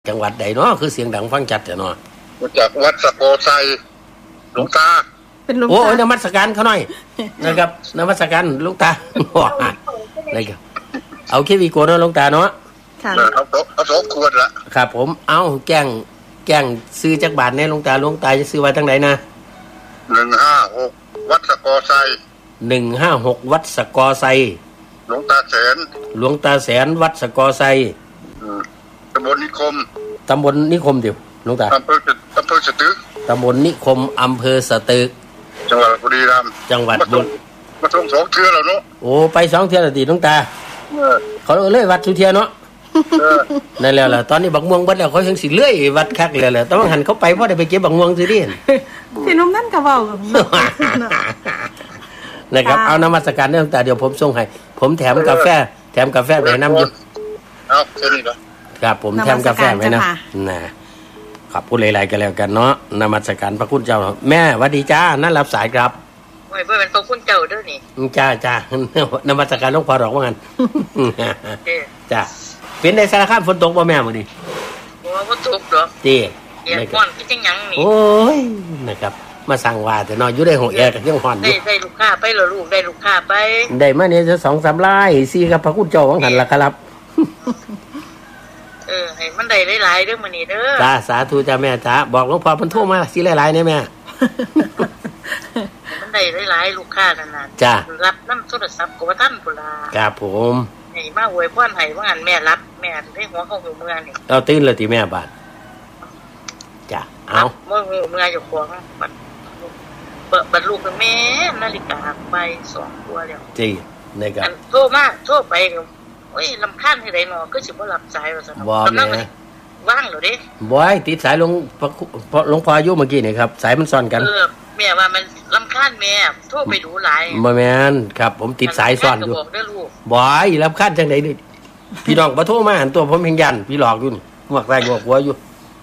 จังหวัดใดเนาะคือเสียงดังฟังชัดเนาะมาจากวัดสะโกไซหลวงตาเป็นหลวงตาโอ้ยนมัสการเขาหน่อยนะครับนมัสการหลวงตาอะไรกันเอาแค่วีโกเนาะหลวงตาเนาะค่ะเอาสองขวดละครับผมเอาแกล้งซื้อจักบาทเนี่ยหลวงตาจะซื้อไว้ทางไหนนะ 156วัดสะโกไซ 156วัดสะกอไซหลวงตาแสนวัดสะกอไซตำบลนิคมเดี๋ยวหลวงตาอำเภอสตึกตำบลนิคมอำเภอสตึกจังหวัดบุรีรัมย์มาส่ง2 เทื่อแล้วเนาะโอ้ไป2 เทื่อแล้วติหลวงตาเขาเลยวัดสุเทียเนาะนั่นแล้วล่ะตอนนี้บักม่วงเบิดแล้วเขายังสิเลื่อยวัดคักแล้วแหละต้องหันเขาไปเพราะได้ไปเก็บบักม่วงซิดิพี่นุ่มนั่นก็เว้านะครับเอานมัสการหลวงตาเดี๋ยวผมส่งให้ผมแถมกาแฟไปน้ำอยู่เอาแค่นี้ครับผมแถมกาแฟไว้นะขอบคุณหลายๆกันแล้วกันเนาะนมัสการพระคุณเจ้าแม่หวัดดีจ้านั่นรับสายครับโอ้ยเพื่อนพระคุณเจ้าด้วยนี่จ้านมัสการหลวงพ่อดอกว่างั้นจ้าเป็นในสารคามฝนตกบ่แม่มื้อนี้โอ้บ่ตกดอกติแอร์ร้อนคือจังหยังนี่โอ้ยนะครับมาสั่งว่าแต่น้อยอยู่ได้ห้องแอร์ก็ยังร้อนอยู่ได้ลูกค้าไปเหรอลูกได้ลูกค้าไปได้มาเนี่ยจะ 2-3 ราย4กับพระคุณเจ้าว่างั้นล่ะครับให้มันได้หลายๆเด้อมื้อนี้เด้อจ้าสาธุจ้าแม่จ้าบอกหลวงพ่อเพิ่นโทรมาสิหลายๆเนี่ยแม่มันได้หลายๆลูกค้านั่นน่ะจ้ารับนำโทรศัพท์ก็บ่ทันพุ่นล่ะครับผมให้มาอวยพรให้ว่างั้นแม่รับแม่ได้หัวเข้าหูเมื่อนี่เอาตื่นแล้วติแม่บาดจ้าเอามื้อหูเมื่ออยู่ของบัดลูกกับแม่นาฬิกาไป2ตัวแล้วจริงนะครับโทรไปโอ้ยลำคาญที่ไหนเนาะก็สิบ่รับสายว่าซั่นกำลังว่างเหรอเด้บ่ให้ติดสายหลวงพ่ออยู่เมื่อกี้นี่ครับสายมันซ้อนกันแม่ว่ามันลำคาญแม่โทรไปดูหลายบ่แม่นครับผมติดสายซ้อนอยู่บ่ให้ลำคาญจังได๋นี่พี่น้องบ่โทรมาหันตัวผมเฮงยันพี่หลอกอยู่นี่งวกใส่งวกหัวอยู่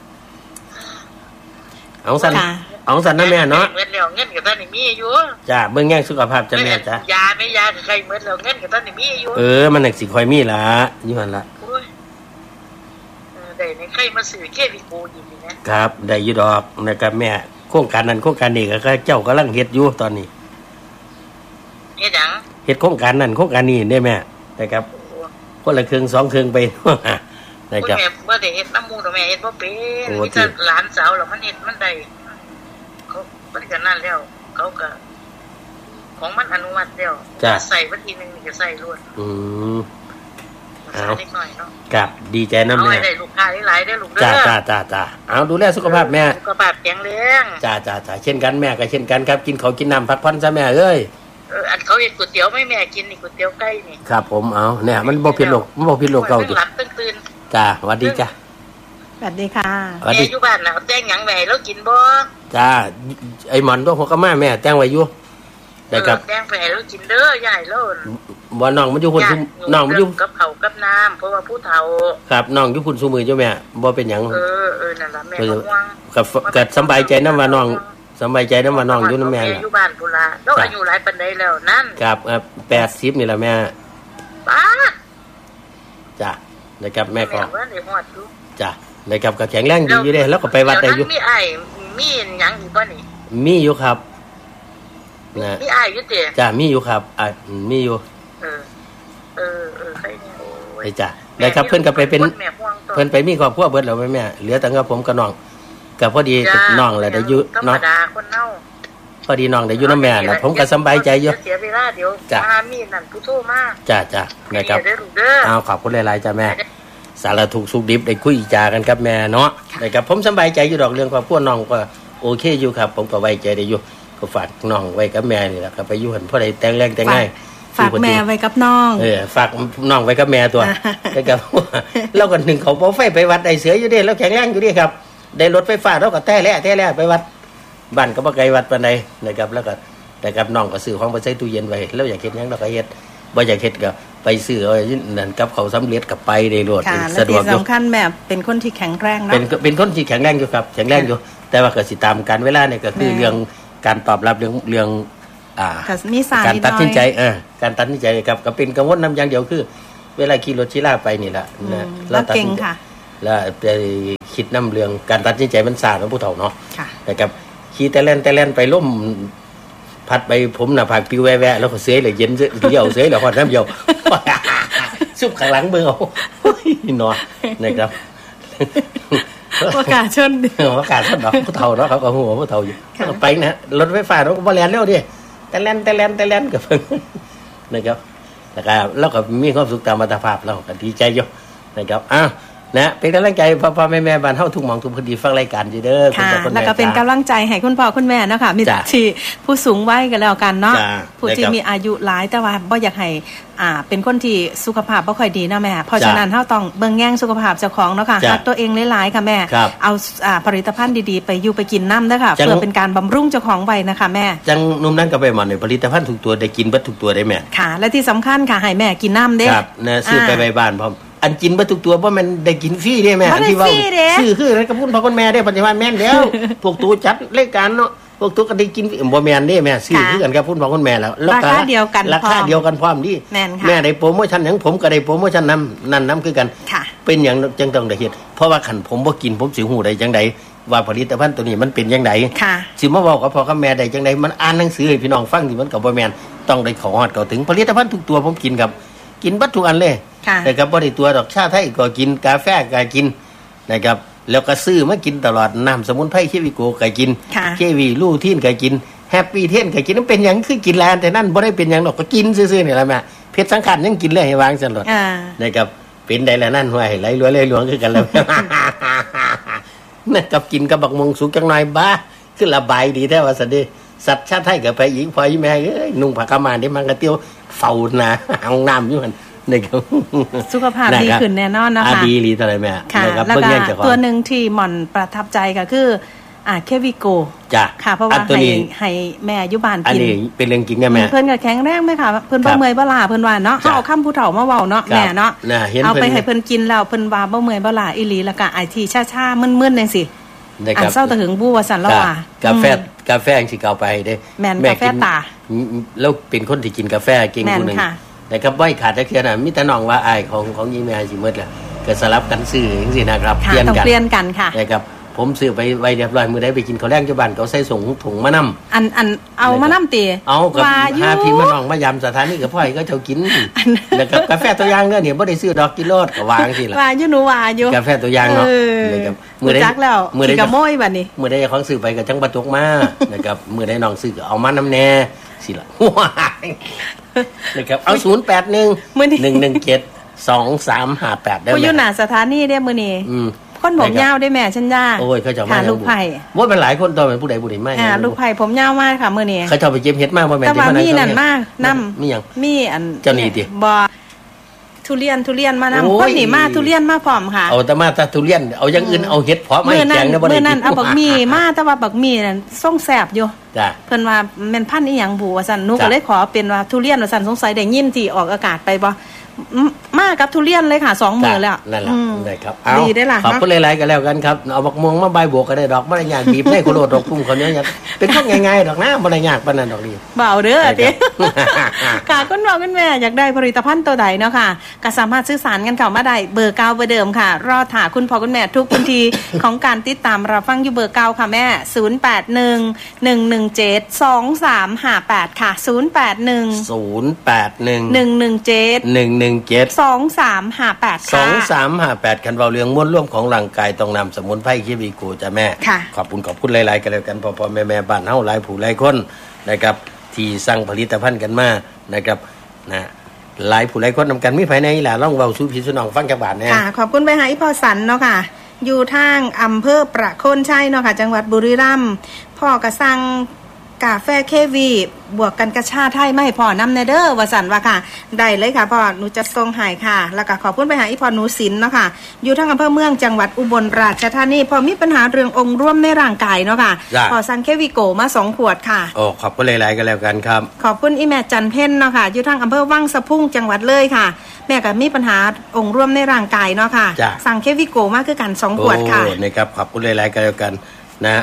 เอาสั่นนะแม่เนาะเงินแล้วเงินก็ตอนนี้มีอยู่จ้าเบิ่งแย่งสุขภาพจ้ะแม่จ้ะยาไม่ยาก็ใครหมดแล้วเงินก็ตอนนี้มีอยู่มันน่ะสิค่อยมีล่ะอยู่หั่นล่ะโอ้ยได้ในใครมาซื้อเควิโกอีกนี่นะครับได้อยู่ดอกนะครับแม่โครงการนั้นโครงการนี้ก็เจ้ากำลังเฮ็ดอยู่ตอนนี้เฮ็ดหยังเฮ็ดโครงการนั้นโครงการนี้ได้แม่นะครับคนละครึ่ง2ครึ่งไปนะครับแม่บ่ได้เฮ็ดน้ำมูกแม่เฮ็ดบ่เป็นมีแต่หลานสาวแล้วมันเฮ็ดมันได้เขาปฏิกันนั่นแล้วเขาก็ของมันอนุมัติแล้วใส่วันที่1นี่ก็ใส่รวดเอาเล็กน้อยเนาะครับดีใจนำแม่ได้ลูกค้าหลายๆได้ลูกเด้อจ้าเอาดูแลสุขภาพแม่สุขภาพแข็งแรงจ้าเช่นกันแม่ก็เช่นกันครับกินข้าวกินน้ำพักผ่อนซะแม่เอ้ยอันเขาเฮ็ดก๋วยเตี๋ยวไม่แม่กินนี่ก๋วยเตี๋ยวไก่นี่ครับผมเอาเนี่ยมันบ่ผิดโลกเก่าดิหลับตื่นจ้าสวัสดีจ้าสวัสดีค่ะแม่อยู่บ้านน่ะแต่งหยังแม่แล้วกินบ่จ้าไอ้หมอนตัวหัวกะมาแม่แต่งไว้อยู่ได้ครับแต่งไปแล้วกินเด้อยายแล้วบ่น้องมันอยู่พุ่นน้องมันอยู่กับข้าวกับน้ำเพราะว่าผู้เฒ่าครับน้องอยู่พุ่นซุมื้อเจ้าแม่บ่เป็นหยังนั่นล่ะแม่ก็ห่วงก็สบายใจนำว่าน้องสบายใจนำว่าน้องอยู่นำแม่ล่ะอยู่บ้านพุ่นล่ะแล้วอายุหลายปานใดแล้วนั่นครับ80นี่ล่ะแม่ป้าจ้ะนะครับแม่ก็ว่าได้ฮอดอยู่จ้ะนะครับก็แข็งแรงดีอยู่เด้แล้วก็ไปวัดได้อยู่มีอ้ายมีหยังอยู่บ่นี่มีอยู่ครับนะมีอ้ายอยู่ติจ้ะมีอยู่ครับมีอยู่ใครเนี่ยโอ้ยจ้ะได้ครับเพิ่นก็ไปเป็นเพิ่นไปมีครอบครัวเบิดแล้วแม่เหลือแต่กับผมกับน้องก็พอดีน้องแหละได้อยู่เนาะธรรมดาคนเฮาพอดีน้องได้อยู่นำแม่น่ะผมก็สบายใจอยู่เสียเวลาเดี๋ยวมามีนั่นผู้โทรมาจ้ะนะครับเอาขอบคุณหลายๆจ้ะแม่สารทุกข์สุขดิบได้คุยจากันครับแม่เนาะนะครับผมสบายใจอยู่ดอกเรื่องครอบครัวน้องก็โอเคอยู่ครับผมก็ไว้ใจได้อยู่ก็ฝากน้องไว้กับแม่นี่แหละครับไปอยู่หั่นพอได้แต่งแรงแต่งง่ายฝากแม่ไว้กับน้องฝากน้องไว้กับแม่ตัวนะครับเราก็นึงเขาบ่ไฟไปวัดได้เสืออยู่เด้แล้วแข็งแรงอยู่เด้ครับได้รถไฟฟ้าเราก็แท้แล้วไปวัดบ้านก็บ่ไกลวัดปานใดนะครับแล้วก็แต่กับน้องก็ซื้อของไปใส่ตู้เย็นไว้แล้วอยากเฮ็ดหยังเราก็เฮ็ดบ่อยากเฮ็ดก็ไปซื้อเอานั่นกับเขาสำเร็จกับไปได้รวดสะดวกสำคัญแบบเป็นคนที่แข็งแรงเนาะเป็นคนที่แข็งแรงอยู่ครับแข็งแรงอยู่แต่ว่าก็สิตามการเวลาเนี่ยก็คือเรื่องการตอบรับเรื่องการตัดสินใจการตัดสินใจครับก็เป็นกังวลนำอย่างเดียวคือเวลาขี่รถชิล่าไปนี่แหละเราเก่งค่ะแล้วไปคิดน้ำเรื่องการตัดสินใจมันสาของผู้เฒ่าเนาะค่ะนะครับขี่แต่แล่นไปล่มพัดไปผมหน้าผากปิวแวะแล้วก็เสยเลยเย็นเดียวเสยแล้วฮอดน้ำเดียวซุบข้างหลังเบิ่งเอาเนาะนะครับประกาศชนประกาศชนดอกผู้เฒ่าเนาะเขาก็ฮู้ว่าผู้เฒ่าอยู่ไปนะรถไฟฟ้าเราก็บ่แล่นเร็วดิแต่แล่นก็เพิ่นนะครับแล้วก็มีความสุขตามอัตภาพเราก็ดีใจอยู่นะครับอ้าวนะเป็นกำลังใจพ่อๆแม่ๆบ้านเฮาทุกหม่องทุกพื้นที่ฟังรายการอยู่เด้อคุณพ่อคุณแม่แล้วก็เป็นกำลังใจให้คุณพ่อคุณแม่นะคะมีที่ผู้สูงวัยกันแล้วกันเนาะผู้ที่มีอายุหลายแต่ว่าบ่อยากให้เป็นคนที่สุขภาพบ่ค่อยดีนะแม่เพราะฉะนั้นเฮาต้องเบิ่งแย่งสุขภาพเจ้าของเนาะค่ะรักตัวเองหลายๆค่ะแม่เอาผลิตภัณฑ์ดีๆไปอยู่ไปกินน้ำเด้อค่ะเพื่อเป็นการบำรุงเจ้าของไว้นะคะแม่จังนุ่มนั่นก็ไปหมอนผลิตภัณฑ์ทุกตัวได้กินเบิดทุกตัวได้แม่ค่ะและที่สำคัญค่ะให้แม่กินน้ำเด้ครับนะซื้อไปบ้านพร้อมอันกินบ่ทุกตัวบ่แม่นได้กินฟรีเด้แม่อันที่ว่าซื้อคืออะไรกับพุ่นพ่อคุณแม่ได้ปัจจุบันแม่นแล้วพวกตัวจัดรายการเนาะพวกตัวก็ได้กินบ่แม่นเด้แม่ซื้อคือกันกับพุ่นพ่อคุณแม่แล้วราคาเดียวกันราคาเดียวกันพร้อมดิแม่ได้โปรโมชั่นหยังผมก็ได้โปรโมชั่นนั่นคือกันเป็นหยังจังต้องได้เฮ็ดเพราะว่าคันผมบ่กินผมสิฮู้ได้จังได๋ว่าผลิตภัณฑ์ตัวนี้มันเป็นจังได๋สิมาเว้ากับพ่อกับแม่ได้จังได๋มันอ่านหนังสือให้พี่น้องฟังนี่มันก็บ่แม่นต้องได้เข้าฮอดเข้าถึงผลิตภัณฑ์ทุกตัวผมกินครับกินบัดทุกอันเลยแต่กับบ่ได้ตัวดอกชาไทยก็กินกาแฟก็กินนะครับแล้วก็ซื้อมากินตลอดน้ำสมุนไพรเควิโกก็กินเควีลู่ทีนก็กินแฮปปี้เทนก็กินมันเป็นหยังคือกินแล้วแต่นั่นบ่ได้เป็นหยังดอกก็กินซื่อๆนี่แหละแม่เพชรสังขารยังกินเลยให้วางซั่นหรอกนะครับเป็นได้แล้วนั่นห้วยไหลหลวงคือกันแล้วนั่นกับกินกับบักมงสุกจังหน่อยบ้าคือระบายดีแท้ว่าซั่นเด้สัตว์ชาติไทยก็ไปหญิงพออีแม่เอ้ยนุ่งผ้ากำมานได้มันก็เตียวเฝ้าหน้าห้องน้ำอยู่หั่นสุขภาพดีขึ้นแน่นอนนะคะดีลีอะไรแม่แล้วก็ตัวหนึ่งที่หม่อนประทับใจก็คือเควิโกจ้ะค่ะเพราะว่าให้แม่อยู่บ้านกินอันนี้เป็นเรื่องจริงนะแม่เพิ่นก็แข็งแรงไหมค่ะเพิ่นบ่เมื่อยบ่ล้าเพิ่นว่าเนาะเอาคำผู้เฒ่ามาเว้าเนาะแม่เนาะเอาไปให้เพิ่นกินแล้วเพิ่นว่าบ่เมื่อยบ่ล้าอีหลีแล้วก็ไอ้ที่ช้าๆมึนๆจังซี่อันเศร้าตะหึงบู้ว่าซั่นแล้วว่ากาแฟจังสิเก่าไปเด้แม่กาแฟตาแล้วเป็นคนที่กินกาแฟเก่งผู้นึงนะครับบ่ขาดจักเทื่อน่ะมีแต่น้องว่าอ้ายของยิงแม่สิหมดแล้วก็สลับกันซื้อจังซี่นะครับเปลี่ยนกันค่ะนะครับผมซื้อไปไว้เรียบร้อยมื้อใดไปกินข้าวแลงอยู่บ้านเขาใส่ถุงมานำอันเอามานำติเอากับหาพี่มาน้องมายามสถานีกับพ่อยก็เจ้ากินนะครับกาแฟตัวอย่างเด้อเนี่ยบ่ได้ซื้อดอกกิโลก็วางสิล่ะว่าอยู่หนูว่าอยู่กาแฟตัวอย่างเนาะนะครับมื้อใดจักแล้วมื้อใดก็โมยบัดนี้มื้อใดของซื้อไปก็จังบ่ตกมานะครับมื้อใดน้องซื้อก็เอามานำแน่สิล่ะนะครับเอา081-117-2358ได้บ่อยู่หน้าสถานีเด้มื้อนี้คนผมยาวได้แม่ฉันย่าโอ้ยเขาจะมาลูกไผ่ว่าเป็นหลายคนตอนเป็นผู้ใดไม่ลูกไผ่ผมยาวมากค่ะมื้อนี้เขาจะไปเก็บเห็ดมากบ่แม่นแต่ว่ามีนั่นมากนำมีหยังมีอันเจ้านี่ติบ่ทุเรียนมานำคนนี่มาทุเรียนมาพร้อมค่ะเอาแต่มาแต่ทุเรียนเอาอย่างอื่นเอาเห็ดเพาะมาแกงได้บ่ได้มื้อนั้นเอาบักมี่มาแต่ว่าบักมี่นั่นส่งแซ่บอยู่จ้ะเพิ่นว่าแม่นพันธุ์อีหยังบูว่าซั่นหนูก็เลยขอเป็นว่าทุเรียนว่าซั่นสงสัยได้ยินที่ออกอากาศไปบ่มากับทุเรียนเลยค่ะ2มื้อแล้วนั่นแหละได้ครับดีได้ล่ะขอบคุณหลายๆกันแล้วกันครับเอาบักม่วงมาใบบวกก็ได้ดอกบ่ได้ยากบีบให้โคโลดดอกพุ่มเขาเนี้ยเป็นคนง่ายๆดอกนะบ่ได้ยากปานนั้นดอกนี้เบาเด้อติค่ะคุณพ่อคุณแม่อยากได้ผลิตภัณฑ์ตัวใดเนาะค่ะก็สามารถสื่อสารกันเข้ามาได้เบอร์9เบอร์เดิมค่ะรอถ่าคุณพ่อคุณแม่ทุกพื้นที่ของการติดตามรับฟังอยู่เบอร์9ค่ะแม่081-117-2358ค่ะ 081-117-2358คันเว้าเรื่องม้วนร่วมของร่างกายต้องนำสมุนไพรเควิโกจ้ะแม่ขอบคุณหลายๆกันแล้วกันพ่อๆแม่ๆบ้านเฮาหลายผู้หลายคนนะครับที่สั่งผลิตภัณฑ์กันมานะครับนะหลายผู้หลายคนนำกันมีภายในล่ะลองเว้าสู่พี่สู่น้องฟังจักบาทแน่ค่ะขอบคุณไปหาอีพ่อสันเนาะค่ะอยู่ทางอำเภอประโคนชัยเนาะค่ะจังหวัดบุรีรัมย์พ่อก็สั่งกาแฟเควีบวกกันกระชาไทยไม่พอนำเนเดอร์วสันว่าค่ะได้เลยค่ะพ่อหนูจะส่งให้ค่ะแล้วก็ขอบคุณไปหาอีพ่อหนูศิลป์เนาะค่ะอยู่ทางอำเภอเมืองจังหวัดอุบลราชธานีพอมีปัญหาเรื่ององค์ร่วมในร่างกายเนาะค่ะพอสั่งเควีโกมา2ขวดค่ะโอ้ขอบคุณหลายๆกันแล้วกันครับขอบคุณอีแม่จันเพ็ญเนาะค่ะอยู่ทางอำเภอวังสะพุงจังหวัดเลยค่ะแม่ก็มีปัญหาองค์ร่วมในร่างกายเนาะค่ะสั่งเควีโกมาคือกัน2ขวดค่ะโอ้นะครับขอบคุณหลายๆกันแล้วกันนะ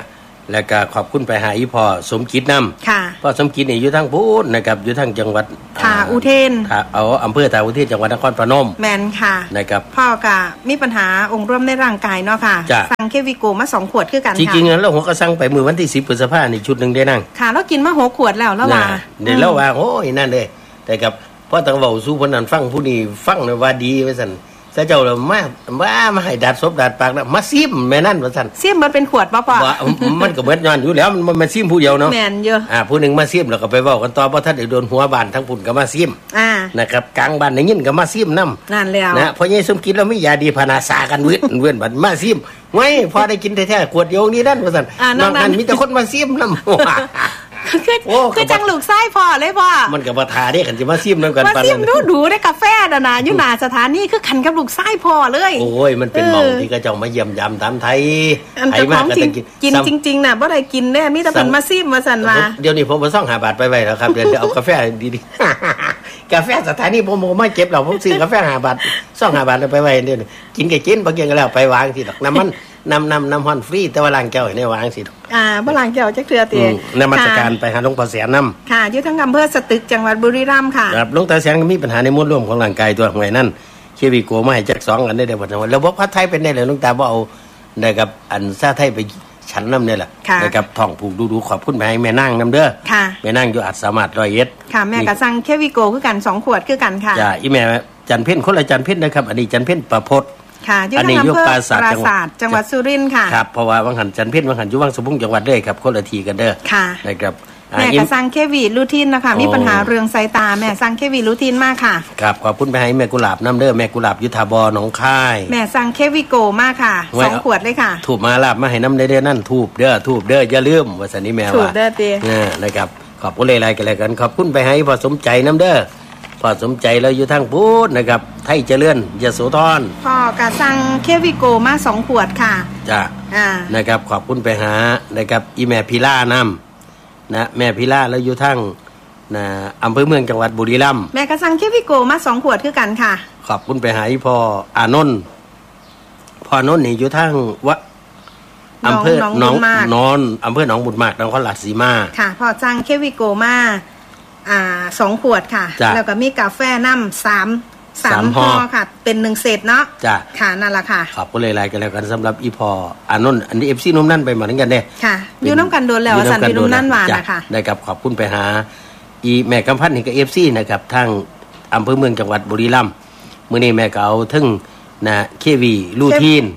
แล้วก็ขอบคุณไปหาอีพ่อสมคิดนำค่ะพ่อสมคิดนี่อยู่ทางพูนนะครับอยู่ทางจังหวัดท่าอุเทนอำเภอท่าอุเทนจังหวัดนครพนมแม่นค่ะนะครับพ่อก็มีปัญหาองค์รวมในร่างกายเนาะค่ะสั่งเควิโกมา2ขวดคือกันค่ะจริงๆแล้วผมก็สั่งไปมื้อวันที่10พฤษภาคมนี่ชุดนึงได้นั่งค่ะแล้วกินมา6ขวดแล้วว่าเดี๋ยวแล้วว่าโอ้ยนั่นเด้แต่กับพ่อต้องเว้าสู่ผู้นั้นฟังผู้นี้ฟังว่าดีว่าซั่นซะเจ้าละมาให้ดัดซบดัดปากนะมาซิมแม่นั่นว่าซั่นซิมมันเป็นขวดบ่พ่อมันก็เบิดย้อนอยู่แล้วมันมาซิมผู้เดียวเนาะแม่นเยอะผู้นึงมาซิมแล้วก็ไปเว้ากันต่อบ่ทันได้โดนหัวบ้านทั้งพุ่นก็มาซิมนะครับกลางบ้านได้ยินก็มาซิมนำนั่นแล้วนะพอใหญ่สมคิดแล้วมียาดีพานาสากันเว้นบัดมาซิมไว้พอได้กินแท้ๆขวดเดียวนี้นั่นว่าซั่นนอกนั้นมีแต่คนมาซิมนำคือจังลูกไส้พ่อเลยพ่อมันก็บ่ทาเด้คันสิมาซิมนำกันปานนั้นมาซิมดูได้กาแฟน่ะอยู่หน้าสถานีคือคันกับลูกไส้พ่อเลยโอ้ยมันเป็นหม่องที่เขาเจ้ามาเยี่ยมยามตามไทยไผมาก็กินจริงๆน่ะบ่ได้กินเด้มีแต่เพิ่นมาซิมว่าซั่นว่าเดี๋ยวนี้ผมบ่ซ่อง5 บาทไปไว้แล้วครับเดี๋ยวเอากาแฟดีๆกาแฟสถานีผมมาเก็บแล้วผมซื้อกาแฟ5 บาทซ่อง5 บาทไปไว้เดี๋ยวนี้กินก็กินบ่กินก็แล้วไปวางสิดอกน้ำมันน้ำฮ้อนฟรีแต่ว่าล้างแก้วให้วางสิบ่ล้างแก้วจักเทื่อตินมัสการไปหาหลวงพ่อแสนนำค่ะอยู่ทางอำเภอสตึกจังหวัดบุรีรัมย์ค่ะครับหลวงตาแสนก็มีปัญหาในมวลรวมของร่างกายตัวไว้นั่นเควิโกมาให้จัก2อันได้บ่ว่าแล้วบ่ผัดไทยเป็นได้เลยหลวงตาบ่เอาได้กับอันซาไทยไปฉันนำนี่แหละนะครับท้องผูกดูขอบคุณไปให้แม่นางนำเด้อแม่นางอยู่อัศสามารถ101 ค่ะแม่ก็สั่งเควิโกคือกัน2ขวดคือกันค่ะจ้ะอีแม่จันเพ็ญคนละจันเพ็ญนะครับอันนี้จันเพ็ญประพจน์ค่ะอยู่ทางอำเภอปราสาทจังหวัดสุรินทร์ค่ะครับเพราะว่าวังหันจันเพ็ญวังหันอยู่วังสะพุงจังหวัดเลยครับคนละทีกันเด้อค่ะนะครับแม่ก็สั่งเควีรูทีนนะคะมีปัญหาเรื่องสายตาแม่สั่งเควีรูทีนมากค่ะครับขอบคุณไปให้แม่กุหลาบน้ำเด้อแม่กุหลาบยุทธาบหนองคายแม่สั่งเควีโกมากค่ะ2ขวดเลยค่ะถูกมาลาบมาให้น้ำเด้อนั่นถูกเด้ออย่าลืมว่าสันนี้แม่ว่าถูกเด้อตินะครับขอบคุณหลายๆกันแล้วกันขอบคุณไปให้พอสมใจน้ำเด้อพอสมใจแล้วอยู่ทางพูดนะครับไทยเจริญยโสธรพ่อกะสั่งเควิโกมา2ขวดค่ะจ้ะนะครับขอบคุณไปหานะครับอีแม่พิล่านำนะแม่พิล่าแล้วอยู่ทางอำเภอเมืองจังหวัดบุรีรัมย์แม่กะสั่งเควิโกมา2ขวดคือกันค่ะขอบคุณไปหาอีพ่ออานนท์พ่อนนท์นี่อยู่ทางอำเภอหนองอำเภอหนองบุญมากนครราชสีมาค่ะพ่อสั่งเควิโกมา2ขวดค่ะแล้วก็มีกาแฟน้ำ3ห่อค่ะเป็น1เซตเนาะจ้ะค่ะนั่นล่ะค่ะขอบคุณหลายๆกันแล้วกันสำหรับอีพออานนท์อันนี้ FC นุ่มนั่นไปเหมือนกันเด้ค่ะอยู่น้ำกันโดนแล้วสันตินุ่มนั่นหวานนะคะได้ครับขอบคุณไปหาอีแม่กำพันธ์นี่ก็ FC นะครับทางอำเภอเมืองจังหวัดบุรีรัมย์มื้อนี้แม่ก็เอาถึงเควีรูทีน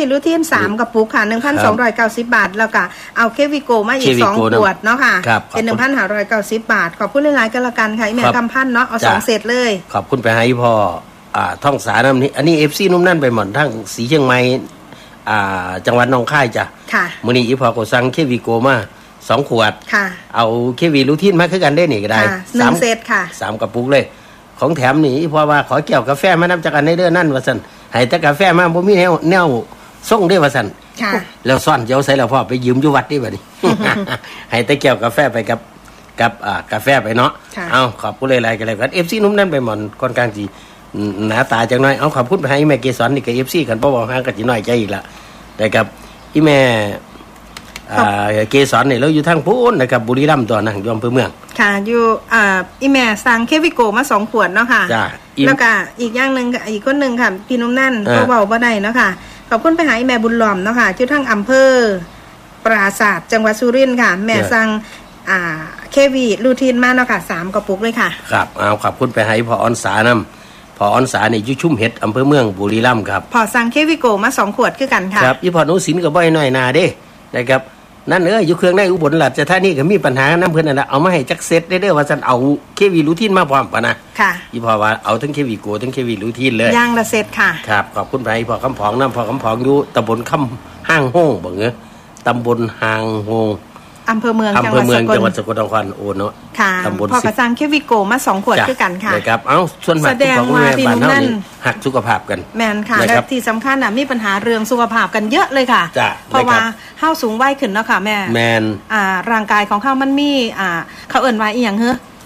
3กระปุกค่ะ 1,290 บาทแล้วก็เอาเควีโกมาอีก2ขวดเนาะค่ะเป็น 1,590 บาทขอบคุณหลายๆกันละกันค่ะแม่กำพันธ์เนาะเอา2เซตเลยขอบคุณไปให้พ่อท่องสาน้ำนี้อันนี้ FC นุ่มนั่นไปหมดทั้งสีเชียงใหม่จังหวัดหนองคายจ้ะมื้อนี้อีพ่อก็สั่งเควีโกมา2ขวดเอาเควีรูทีนมาคือกันได้นี่ก็ได้ 3เซตค่ะ 3กระปุกเลยของแถมนี่อีพ่อว่าขอแก้วกาแฟมานำจากกันในเด้อนั่นว่าซั่นให้แต่กาแฟมาบ่มีแนวส่งได้ว่าซั่นแล้วซ่อนเจ้าใส่แล้วพ่อไปยืมอยู่วัดนี่บัดนี้ให้แต่แก้วกาแฟไปกับกาแฟไปเนาะเอาขอบคุณหลายๆกันแล้วกัน FC นุ่มนั่นไปหมอนค่อนข้างสิหน้าตาจังน้อยเอาขอบคุณไปให้แม่เกษรนี่ก็ FC กันบ่ว่าห่างกันสิน้อยใจอีกละนะครับอีแม่เกษรนี่เราอยู่ทางพูนนะครับบุรีรัมย์ตัวนะอยู่อำเภอเมืองค่ะอยู่อีแม่สั่งเควิโกมา2ขวดเนาะค่ะแล้วก็อีกอย่างนึงอีกคนนึงค่ะพี่นุ่มนั่นก็เว้าบ่ได้เนาะค่ะขอบคุณไปหาอีแม่บุญหล้อมเนาะค่ะอยู่ทางอำเภอปราสาทจังหวัดสุรินทร์ค่ะแม่สั่งเควีรูทีนมาเนาะค่ะ3กระปุกเลยค่ะครับเอาขอบคุณไปให้พ่อออนสานำพ่อออนสานี่อยู่ชุ่มเห็ดอำเภอเมืองบุรีรัมย์ครับพ่อสั่งเควิโกมา2ขวดคือกันค่ะครับอีพ่อหนูศิลป์ก็บ่ให้น้อยหน้าเด้นะครับนั่นอยู่เครื่องในอุบลราชธานีก็มีปัญหาน้ำเพิ่นนั่นน่ะเอามาให้จักเซตได้เด้อว่าซั่นเอาเควีรูทีนมาพร้อมปะนะค่ะอีพ่อว่าเอาทั้งเควีโกทั้งเควีรูทีนเลยอย่างละเซตค่ะครับขอบคุณไปพ่อคำผองน้ำพ่อคำผองอยู่ตำบลคำห้างโฮงบ่เงอตำบลหางโฮงอำเภอเมืองจังหวัดสกลนครโอเนาะค่ะพ่อกระซังเควิโกมา2ขวดคือกันค่ะครับเอ้าส่วนมากของแม่บ้านเฮานี่หักสุขภาพกันแม่นค่ะและที่สำคัญน่ะมีปัญหาเรื่องสุขภาพกันเยอะเลยค่ะเพราะว่าเฮาสูงวัยขึ้นเนาะค่ะแม่แม่นร่างกายของเฮามันมีเขาเอิ้นว่าอีหยังเฮ้อ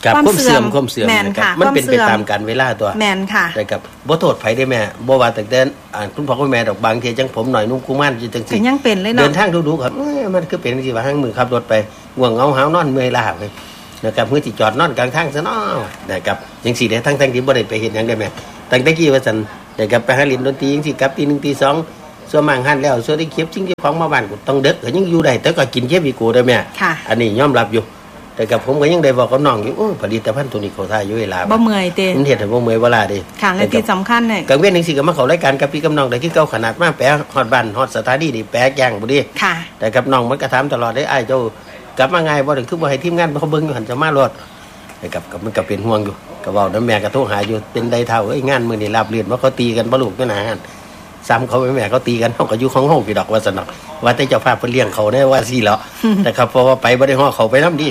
ความเสื่อมนะครับมันเป็นไปตามกาลเวลาตัวแม่นค่ะแต่กับบ่โทษไผได้แม่บ่ว่าแต่คุณพ่อคุณแม่ดอกบางทีจังผมหน่อยนุ่มคู่มั่นจังซี่ยังเป็นเลยเนาะเดินทางดูๆครับมันคือเป็นจังซี่ว่าหั่งมือขับรถไปง่วงเหงาหาวนอนเมื่อยล้าไปนะครับมื้อที่จอดนอนกลางทางซะเนาะนะครับจังซี่ได้ทั้งที่บ่ได้ไปเฮ็ดหยังได้แม่ตั้งแต่กี้ว่าซั่นนะครับไปหาเล่นดนตรีจังซี่กลับตี 1ตี 2ส่วนมากหันแล้วส่วนที่เก็บจริงๆของมาบ้านกูต้องเด็กก็ยังอยู่ได้แต่ก็กินเก็บอีกูได้แม่อันนี้ยอมรับอยู่แต่กับผมก็ยังได้บอกกับน้องอยู่ผลิตภัณฑ์ตัวนี้เขาท่าอยู่เวลาบ่เมื่อยเด้มันเฮ็ดให้บ่เมื่อยเวลาเด้ค่ะและที่สำคัญเนี่ยกังเว้นจังซี่ก็มาเข้ารายการกับพี่กับน้องได้คือเก่าขนาดมาแปะฮอดบ้านฮอดสถานีนี่แปะแจ้งบ่ดีค่ะแต่กับน้องมันก็ถามตลอดได้อ้ายเจ้ากลับมาไงบ่ได้คือบ่ให้ทีมงานเขาเบิ่งอยู่หั่นจะมารถแต่กับมันก็เป็นห่วงอยู่ก็เว้านำแม่ก็โทรหาอยู่เป็นได้เท่าเอ้ยงานมื้อนี้ราบรื่นบ่เขาตีกันบ่ลูกอยู่หน้างานซ้ำเขาแม่เขาตีกันเฮาก็อยู่ของเฮาพี่ดอกว่าซั่นเนาะว่าแต่เจ้าภาพเพิ่นเลี้ยงเขาได้ว่าซี่แล้วแต่ครับเพราะว่าไปบ่ได้ฮอดเขาไปนำดี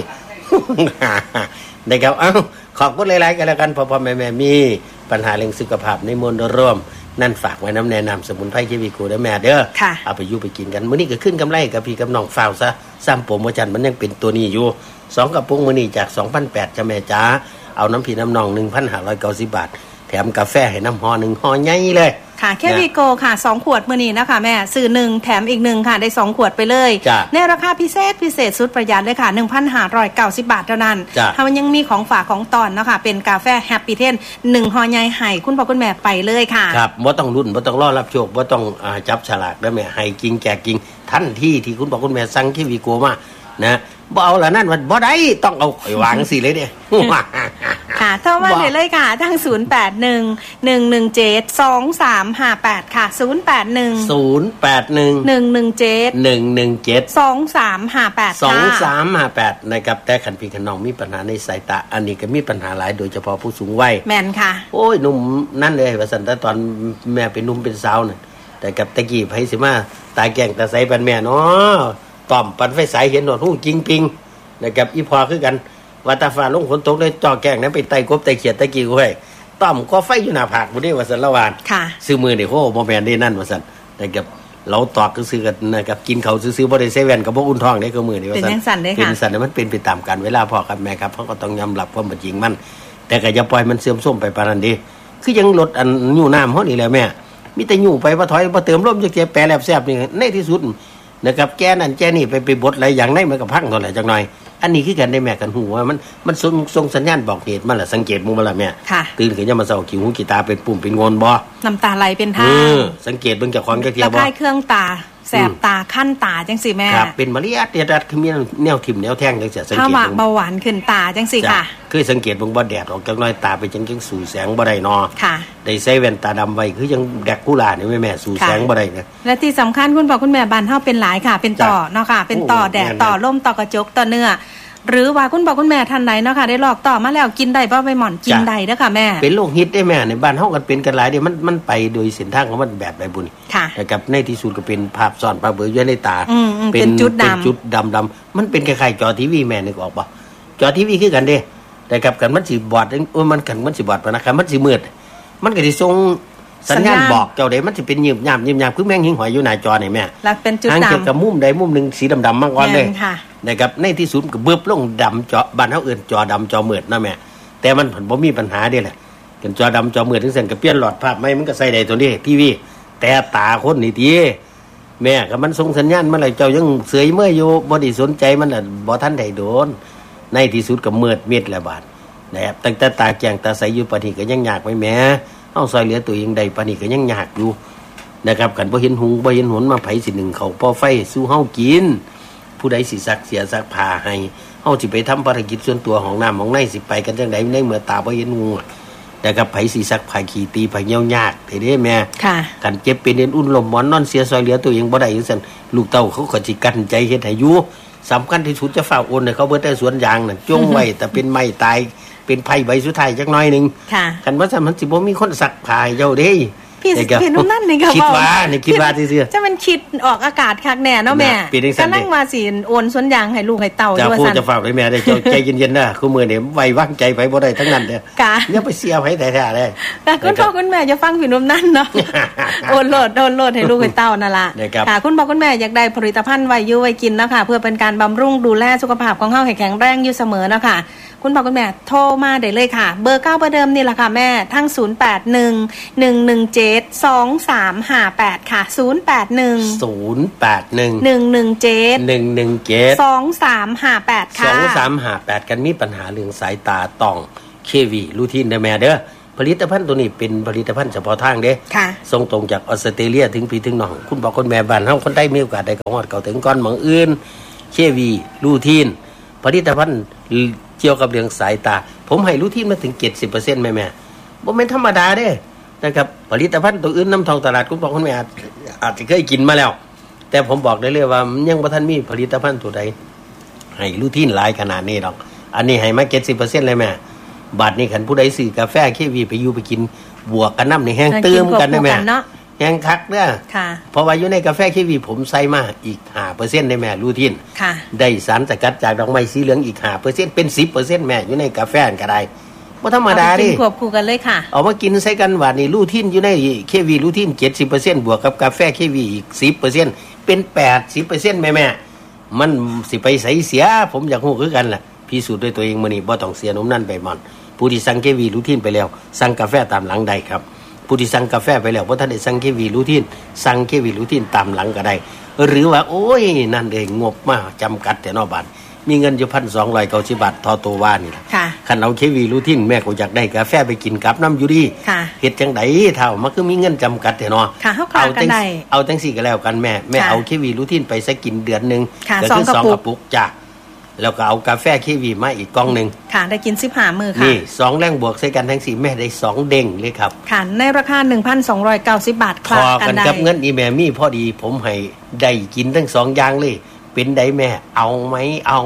นะครับขอบคุณหลายๆกันแล้วกันพ่อแม่มีปัญหาเรื่องสุขภาพในมวลรวมนั่นฝากไว้น้ำแนะนำสมุนไพรชีวิตกูได้แม่เด้อเอาไปอยู่ไปกินกันมื้อนี้ก็ขึ้นกำไรกับพี่กับน้องฟ้าวซะซ้ำโปรโมชั่นมันยังเป็นตัวนี้อยู่2กระปุกมื้อนี้จาก 2,800 จ้ะแม่จ๋าเอาน้ำพี่น้ำน้อง 1,590 บาทแถมกาแฟให้น้ำห่อ1ห่อใหญ่เลยค่ะแค่วีโกค่ะ2ขวดมื้อนี้นะคะแม่ซื้อ1แถมอีก1ค่ะได้2ขวดไปเลยในราคาพิเศษสุดประหยัดเลยค่ะ 1,590 บาทเท่านั้นถ้ามันยังมีของฝากของตอนเนาะค่ะเป็นกาแฟแฮปปี้เทน1ห่อใหญ่ให้คุณพ่อคุณแม่ไปเลยค่ะครับบ่ต้องลุ้นบ่ต้องรอรับโชคบ่ต้องจับฉลากได้แม่ให้จริงแจกจริงทันทีที่คุณพ่อคุณแม่สั่งแค่วีโกมานะบ่เอาละนั่นมันบ่ได้ต้องเอาไว้วางสิเลยเด้ค่ะโทรมาเลยค่ะทาง081-117-2358ค่ะ 081-117-2358นะครับแต่คันพี่คันน้องมีปัญหาในสายตาอันนี้ก็มีปัญหาหลายโดยเฉพาะผู้สูงวัยแม่นค่ะโอ้ยหนุ่มนั่นเลยว่าซั่นแต่ตอนแม่เป็นหนุ่มเป็นสาวน่ะแต่กับตะกี้ไผสิมาตาแก่งตาใสปานแม่เนาะต่อมปันไฟสายเห็นหนวดหูจริงปิงนะครับอีพอคือกันว่าตาฟ้าลงฝนตกเลยจ่อแกงนั้นไปไต่กบไต่เขียดตะกี้กูให้ต่อมก็ไฟอยู่หน้าผากบ่ได้ว่าซั่นละวานซื้อมือนี่โหบ่แม่นได้นั่นว่าซั่นนะครับเราตอกซื้อกันนะครับกินเขาซื้อบ่ได้เซเว่นกับบ่อุ่นท้องได้ก็มื้อนี่ว่าซั่นเป็นสั่นมันเป็นไปตามกาลเวลาพ่อกับแม่ครับเฮาก็ต้องยอมรับความจริงมันแต่ก็อย่าปล่อยมันเสื่อมโทรมไปปานนั้นดิคือยังลดอันยู่น้ำเฮานี่แหละแม่มีแต่ยู่ไปบ่ถอยบ่เติมลมจักเจ็บแปรแลบแซ่บนี่ในที่สุดนะครับแกนั่นแกนี่ไปบดอะไรอย่างไหนมันก็พังเท่าไหร่จักหน่อยอันนี้คือกันได้แม่กันหูว่ามันส่งสัญญาณบอกเหตุมันล่ะสังเกตมึงบ่ล่ะแม่ตื่นขึ้นยามมื้อเช้าขี้หูขี้ตาเป็นปุ่มเป็นงนบ่น้ำตาไหลเป็นทางสังเกตเบิ่งเจ้าของจักเที่ยบ่ระคายเครื่องตาแสบตาคั้นตาจังซี่แม่ครับเป็นมาเรียดเดียดคือมีแนวทิ่มแนวแทงจังซี่สังเกตถ้าเบาหวานขึ้นตาจังซี่ค่ะคือสังเกตเบิ่งบ่แดดออกจักหน่อยตาไปจังสู่แสงบ่ได้เนาะค่ะได้ใส่แว่นตาดำไว้คือยังแดกกุหลาบนี่แม่สู่แสงบ่ได้นะและที่สำคัญคุณพ่อคุณแม่บ้านเฮาเป็นหลายค่ะเป็นต่อเนาะค่ะเป็นต่อแดดต่อลมต่อกระจกต่อเนื้อหรือว่าคุณพ่อคุณแม่ท่านใดเนาะค่ะได้ลอกต่อมาแล้วกินได้บ่ใบหม่อนกินได้เด้อค่ะแม่เป็นโรคฮิตได้แม่ในบ้านเฮากันเป็นกันหลายเด้มันไปโดยเส้นทางของมันแบบใดบุญนะครับในที่สุดก็เป็นภาพซ้อนภาพเบื่ออยู่ในตาเป็นจุดดำมันเป็นคล้ายๆจอทีวีแม่นึกออกบ่จอทีวีคือกันเด้แต่กับกันมันสิบอดมันกันมันสิบอดปะนะครับมันสิมืดมันก็สิส่งสัญญาณบอกเจ้าใดมันสิเป็นยิบยามคือแมงหิงหอยอยู่หน้าจอนี่แม่แล้วเป็นจุดดำทางเกี่ยวกับมุมใดมุมนึงสีดำๆมาก่อนเลยนะครับในที่สุดก็เบิบลงดำจอบ้านเฮาเอิ้นจอดำจอมืดนะแม่แต่มันบ่มีปัญหาเด้แหละกันจอดำจอมืดถึงเส้นก็เปลี่ยนหลอดภาพใหม่มันก็ใส่ได้ตัวนี้ทีวีแต่ตาคนนี่ติแม่ก็มันส่งสัญญาณมาแล้วเจ้ายังเสยเมื่ออยู่บ่ได้สนใจมันน่ะบ่ทันได้โดนในที่สุดก็มืดมิดแล้วบาดนะครับตั้งแต่ตาแจ้งตาใสอยู่ปานนี้ก็ยังยากไว้แม่เฮาซอยเหลือตัวเองได้ปานนี้ก็ยังยากอยู่นะครับกันบ่เห็นหุงบ่เห็นหนมาไผสิหนึ่งเขาพอไฟสู้เฮากินผู้ใดสิซักเสียซักผ้าให้เฮาสิไปทำภารกิจส่วนตัวของน้ำของในสิไปกันจังได๋ในเมื่อตาบ่เห็นหุงแต่กับไผสิซักผ้าขี้ตีผ้าเหี่ยวยากเด้แม่ค่ะกันเจ็บเป็นอุ่นลมหมอนนอนเสียซอยเหลือตัวเองบ่ได้จังซั่นลูกเต้าเขาก็สิกั้นใจเฮ็ดให้อยู่สำคัญที่สุดจะฝ้าโอนให้เขาเบิดแต่สวนยางนั่นจงไว้แต่เป็นไม้ตายเป็นไผใบสุดท้ายจักหน่อยนึงค่ะคันว่าซั่นมันสิบ่มีคนซักผ้าให้เจ้าเด้พี่นุ่มนั่นนี่ก็คิดว่านี่คิดว่าซื่อจะมันคิดออกอากาศคักแน่เนาะแม่ก็นั่งมาสิโอนสวนยางให้ลูกให้เต่าอยู่ว่าซั่นจะฝากให้แม่ได้ใจเย็นๆนะคู่มือนี่ไว้วางใจไปบ่ได้ทั้งนั้นเด้ออย่าไปเสียไผแท้ๆเลยคุณพ่อคุณแม่จะฟังพี่นุ่มนั่นเนาะโอนโหลดให้ลูกให้เต่านั่นล่ะค่ะคุณพ่อคุณแม่อยากได้ผลิตภัณฑ์ไว้อยู่ไว้กินเนาะค่ะเพื่อเป็นการบำรุงดูแลสุขภาพของเฮาให้แข็งแรงอยู่เสมอเนาะค่ะคุณพ่อคุณแม่โทรมาได้เลยค่ะเบอร์9เบอร์เดิมนี่แหละค่ะแม่ทั้ง0811172358ค่ะ0811172358ค่ะ 2358กันมีปัญหาเรื่องสายตาต้องเควีรูทีนได้แม่เด้อผลิตภัณฑ์ตัวนี้เป็นผลิตภัณฑ์เฉพาะทางเด้ค่ะส่งตรงจากออสเตรเลียถึงพี่ถึงน้องคุณบอกคนแม่บ้านเฮาคนได้มีโอกาสได้เข้าฮอดเข้าถึงก่อนหม่องอื่นเควีรูทีนผลิตภัณฑ์เกี่ยวกับเรื่องสายตาผมให้รูทีนมาถึง 70% แม่บ่แม่นธรรมดาเด้นะครับผลิตภัณฑ์ตัวอื่นนำท้องตลาดคุณบอกคนแม่อาจจะเคยกินมาแล้วแต่ผมบอกได้เลยว่ายังบ่ทันมีผลิตภัณฑ์ตัวใดให้รูทีนหลายขนาดนี้ดอกอันนี้ให้มา 70% เลยแม่บาดนี้คันผู้ใดซื้อกาแฟเควีไปอยู่ไปกินบวกกันน้ำนี่แห้งเติมกันได้แม่แห้งคักเด้อค่ะเพราะว่าอยู่ในกาแฟเควีผมใส่มาอีก 5% ได้แม่รูทีนค่ะได้สารสกัดจากดอกไม้สีเหลืองอีก 5% เป็น 10% แม่อยู่ในกาแฟก็ได้บ่ธรรมดาดิควบคู่กันเลยค่ะเอามากินใส่กันว่านี่รูทีนอยู่ในเควีรูทีน 70% บวกกับกาแฟเควีอีก 10% เป็น 80% แม่มันสิไปใส่เสียผมอยากฮู้คือกันล่ะพิสูจน์ด้วยตัวเองมื้อนี้บ่ต้องเสียนมนั่นไปหมดผู้ที่สั่งเควีรูทีนไปแล้วสั่งกาแฟตามหลังได้ครับผู้ที่สั่งกาแฟไปแล้วบ่ทันได้สั่งเควีรูทีนสั่งเควีรูทีนตามหลังก็ได้หรือว่าโอ้ยนั่นเองงบมาจำกัดแต่นอกบ้านมีเงินอยู่ 1,290 บาททอตัวว่านี่ล่ะคันเอาเควีรูทีนแม่ก็อยากได้กาแฟไปกินกับน้ำอยู่ดีเฮ็ดจังได๋เท่ามันคือมีเงินจำกัดแต่เนาะเอาจังซี่ก็แล้วกันแม่เอาเควีรูทีนไปสักกินเดือนนึงก็คือ2กระปุกจ้ะแล้วก็เอากาแฟเควีมาอีกกล่องนึงค่ะได้กิน15มื้อค่ะนี่2แรงบวกใส่กันทั้ง4แม่ได้2เด้งเลยครับค่ะในราคา 1,290 บาทคลากันได้กับเงินอีแม่มีพอดีผมให้ได้กินทั้ง2อย่างเลยเป็นได้แม่เอาไหมเอา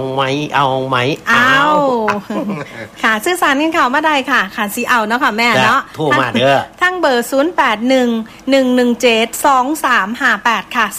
ค่ะสื่อสารกันข่าวมาได้ค่ะสิเอาเนาะค่ะแม่เนาะโทรมาเด้อทั้งเบอร์0811172358ค่ะ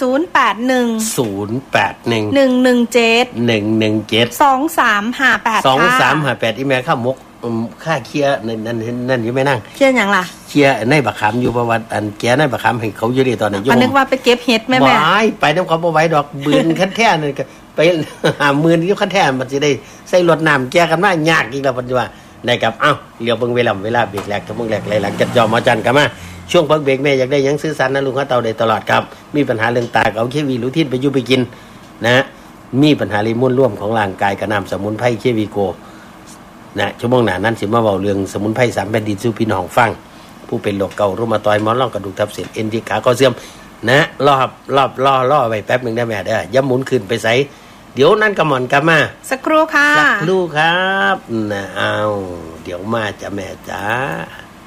081081172358 อีแม่ข้ามกค่าเคลียร์นั่นอยู่ไม่นั่งเคลียร์หยังล่ะเคลียร์ในบักขามอยู่ประวัติอันแกในบักขามให้เขาอยู่ดีตอนนี้โยมนึกว่าไปเก็บเห็ดแม่ไปนำเขาบ่ไหวดอกบืนคันแท้นั่นก็ไปหามื้ออยู่คันแท้มันสิได้ใส่รถน้ำแก้กันมายากอีกแล้วปัจจุบันได้ครับเอ้าเลี้ยวเบิ่งเวลาเบรกแรกกับเบิ่งแรกหลังจัดจอมาจันกันมาช่วงพักเบรกแม่อยากได้หยังซื้อสันนะลุงเขาเต่าได้ตลอดครับมีปัญหาเรื่องตาเอาเควีรูทีนไปอยู่ไปกินนะมีปัญหาเรื่องมวลร่วมของร่างกายกับน้ำสมุนไพรเควีโกนะชั่วโมงหน้านั้นสิมาเว้าเรื่องสมุนไพร3แผ่นดินสู่พี่น้องฟังผู้เป็นโรคเกาต์รุมาตอยด์หมอนรองกระดูกทับเส้นเอ็นที่ขาข้อเสื่อมนะรอไว้แป๊บนึงได้แม่เด้อย่าหมุนขึ้นไปไสเดี๋ยวนั้นก็หมอนกลับมาสักครู่ค่ะสักครู่ครับนะเอาเดี๋ยวมาจ้ะแม่จ๋า